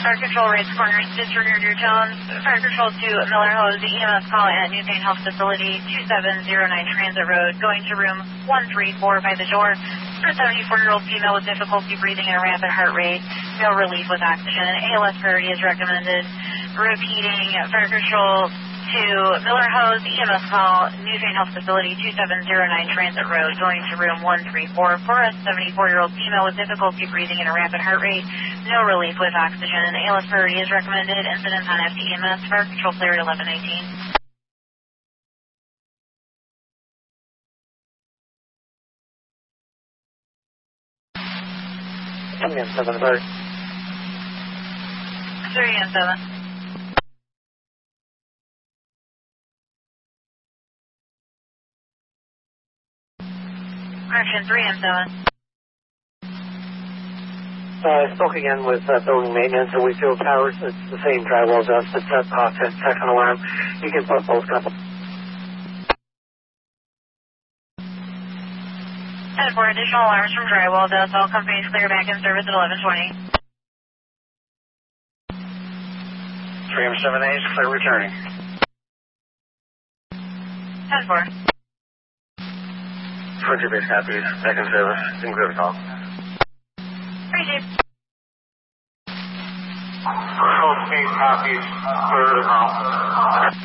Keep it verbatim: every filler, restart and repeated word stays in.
Fire Control Rates Corners, disregard your tones. Fire Control to Miller Hose, E M S call at New Pain Health Facility, two seven zero nine Transit Road, going to room one three four by the door. For a seventy-four-year-old female with difficulty breathing and a rapid heart rate, no relief with oxygen. A L S priority is recommended. Repeating, Fire Control to Miller Hose, E M S call, New Pain Health Facility, two seven zero nine Transit Road, going to room one three four for a seventy-four-year-old female with difficulty breathing and a rapid heart rate, no relief with oxygen. A L S priority is recommended. Incidents on F D E M S, Fire Control cleared eleven nineteen. three and seven, sorry. three and seven. Correction, three and seven. Uh, I spoke again with uh, building maintenance at Wheatfield Towers. It's the same drywall dust. It's that uh, second alarm. You can put both up. ten four, additional alarms from drywall dust. All companies clear back in service at eleven twenty. three M seven A is clear returning. ten four. twenty base copies, back in service, in clear to call. Appreciate. twenty base copies, clear to call.